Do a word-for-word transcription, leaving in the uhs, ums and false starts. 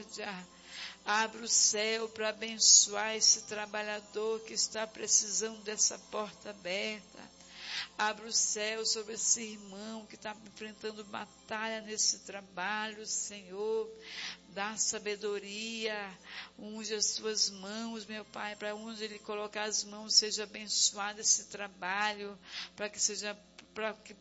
misericórdia. Abra o céu para abençoar esse trabalhador que está precisando dessa porta aberta. Abra o céu sobre esse irmão que está enfrentando batalha nesse trabalho, Senhor. Dá sabedoria, unge as suas mãos, meu Pai, para onde Ele colocar as mãos, seja abençoado esse trabalho, para que seja, para que